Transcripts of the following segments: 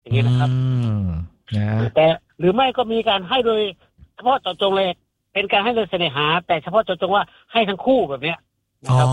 อย่างนี้นะครับแต่หรือไม่ก็มีการให้โดยเฉพาะเจาะจงเลยเป็นการให้โดยเสน่หาแต่เฉพาะเจาะจงว่าให้ทั้งคู่แบบเนี้ยนะครับ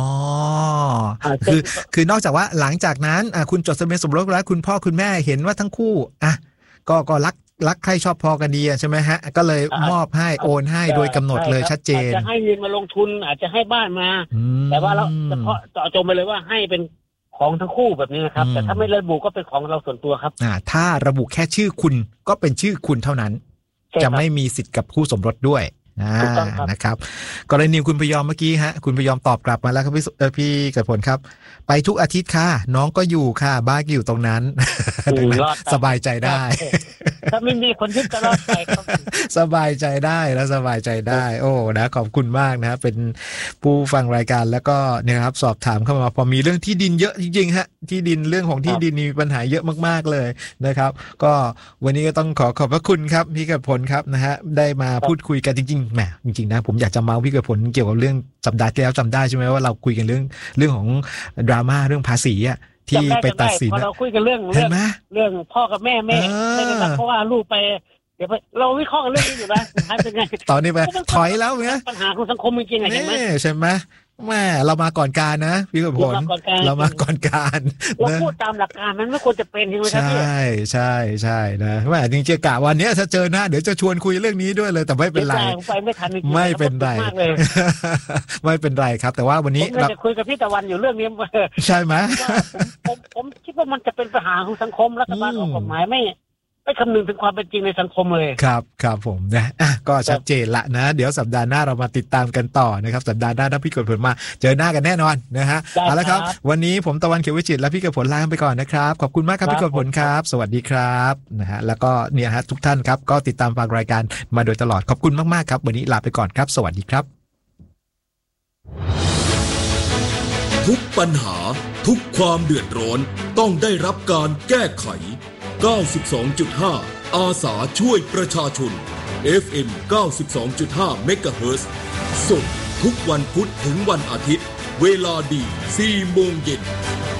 คือนอกจากว่าหลังจากนั้นคุณจดทะเบียนสมรสแล้วคุณพ่อคุณแม่เห็นว่าทั้งคู่ก็รักใครชอบพอกันดีใช่ไหมฮะก็เลยมอบให้โอนให้โดยกำหนดเลยชัดเจนอาจจะให้เงินมาลงทุนอาจจะให้บ้านมาแต่ว่าเราเฉพาะเจาะจงไปเลยว่าให้เป็นของทั้งคู่แบบนี้นะครับแต่ถ้าไม่ระบุก็เป็นของเราส่วนตัวครับถ้าระบุแค่ชื่อคุณก็เป็นชื่อคุณเท่านั้นจะไม่มีสิทธิ์กับคู่สมรสด้วยนะครับกรณีคุณพยอมเมื่อกี้ฮะคุณพยอมตอบกลับมาแล้วครับพี่เกิดผลครับไปทุกอาทิตย์ค่ะน้องก็อยู่ค่ะบ้านอยู่ตรงนั้นสบายใจได้ถ้าไม่มีคนยึดก็รอดไปครับสบายใจได้แล้วสบายใจได้โอ้นะขอบคุณมากนะเป็นผู้ฟังรายการแล้วก็เนี่ยครับสอบถามเข้ามาพอมีเรื่องที่ดินเยอะจริงๆฮะที่ดินเรื่องของที่ดินมีปัญหาเยอะมากๆเลยนะครับก็วันนี้ก็ต้องขอบพระคุณครับพี่เกิดผลครับนะฮะได้มาพูดคุยกันจริงๆแหมจริงๆนะผมอยากจะเมาพี่เกิดผลเกี่ยวกับเรื่องสัปดาห์ที่แล้วจำได้ใช่ไหมว่าเราคุยกันเรื่องของดราม่าเรื่องภาษีที่ไปตัดสินเราคุยกันเรื่องพ่อกับแม่ไม่ได้รักเพราะว่าลูกไปเดี๋ยวเราวิเคราะห์กันเรื่องนี้อยู่นะเป็นไงตอนนี้ไปถอยแล้วไงปัญหาของสังคมจริงๆเห็นไหมใช่ไหมแม่เรามาก่อนการนะพี่กับผลเรามาก่อนการเราพูดตามหลักการมันไม่ควรจะเป็นใช่ไหมครับพี่ใช่นะแม่จริงๆกะวันนี้ถ้าเจอหน้าเดี๋ยวจะชวนคุยเรื่องนี้ด้วยเลยแต่ไม่เป็นไรไม่ทันไม่เป็นไรไม่เป็นไรครับแต่ว่าวันนี้เราจะคุยกับพี่ตะวันอยู่เรื่องนี้ใช่ไหมผมคิดว่ามันจะเป็นปัญหาของสังคมรัฐบาลออกกฎหมายไม่คำนึงถึงความเป็นจริงในสังคมเลยครับผมนะก็ชัดเจนละนะเดี๋ยวสัปดาห์หน้าเรามาติดตามกันต่อนะครับสัปดาห์หน้าถ้าพี่เกิดผลมาเจอหน้ากันแน่นอนนะฮะเอาละครับวันนี้ผมตะวันเขียววิจิตรและพี่เกิดผลลาไปก่อนนะครับขอบคุณมากครับพี่เกิดผลครับสวัสดีครับนะฮะแล้วก็เนี่ยฮะทุกท่านครับก็ติดตามฟังรายการมาโดยตลอดขอบคุณมากๆครับวันนี้ลาไปก่อนครับสวัสดีครับทุกปัญหาทุกความเดือดร้อนต้องได้รับการแก้ไข92.5 อาสาช่วยประชาชน FM 92.5 เมกะเฮิรตซ์สดทุกวันพุธถึงวันอาทิตย์เวลาดี 4 โมงเย็น